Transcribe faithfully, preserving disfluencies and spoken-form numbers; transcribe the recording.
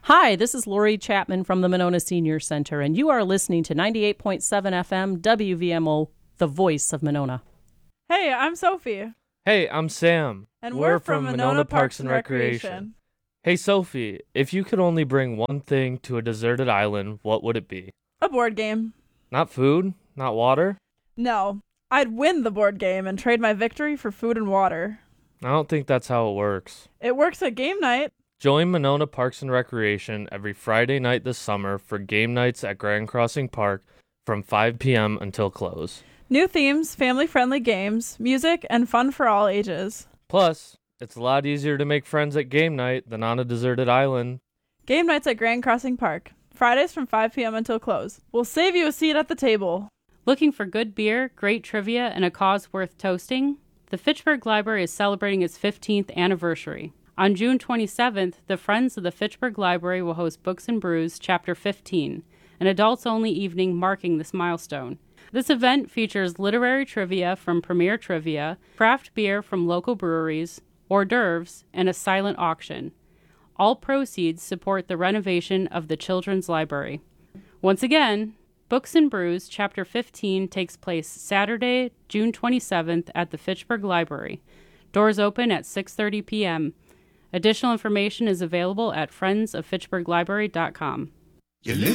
Hi, this is Lori Chapman from the Monona Senior Center, and you are listening to ninety-eight point seven F M W V M O, the voice of Monona. Hey, I'm Sophie. Hey, I'm Sam. And we're, we're from, from Monona, Monona Parks and Recreation. Recreation. Hey, Sophie, if you could only bring one thing to a deserted island, what would it be? A board game. Not food? Not water? No. I'd win the board game and trade my victory for food and water. I don't think that's how it works. It works at game night. Join Monona Parks and Recreation every Friday night this summer for game nights at Grand Crossing Park from five p.m. until close. New themes, family-friendly games, music, and fun for all ages. Plus, it's a lot easier to make friends at game night than on a deserted island. Game nights at Grand Crossing Park. Fridays from five p.m. until close. We'll save you a seat at the table. Looking for good beer, great trivia, and a cause worth toasting? The Fitchburg Library is celebrating its fifteenth anniversary. On June twenty-seventh, the Friends of the Fitchburg Library will host Books and Brews Chapter fifteen, an adults-only evening marking this milestone. This event features literary trivia from Premier Trivia, craft beer from local breweries, hors d'oeuvres, and a silent auction. All proceeds support the renovation of the Children's Library. Once again, Books and Brews Chapter fifteen takes place Saturday, June twenty-seventh at the Fitchburg Library. Doors open at six thirty p.m. Additional information is available at friends of fitchburg library dot com. You live